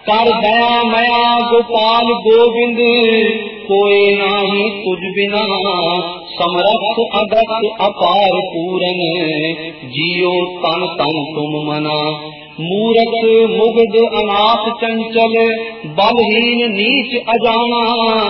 कर दया मया गोपाल गोविंद, कोई नाही तुझ बिना। समरथ अगत अपार पूरन, जियो तन तन तुम मना। मूरख मुग्ध अनाथ चंचल, बलहीन नीच अजाना।